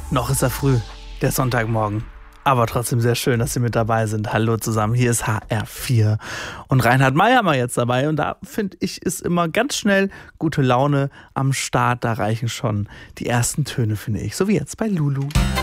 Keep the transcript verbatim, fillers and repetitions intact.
Noch ist er früh, der Sonntagmorgen. Aber trotzdem sehr schön, dass Sie mit dabei sind. Hallo zusammen, hier ist H R vier. Und Reinhard Meier jetzt dabei. Und da finde ich, ist immer ganz schnell gute Laune am Start. Da reichen schon die ersten Töne, finde ich. So wie jetzt bei Lulu.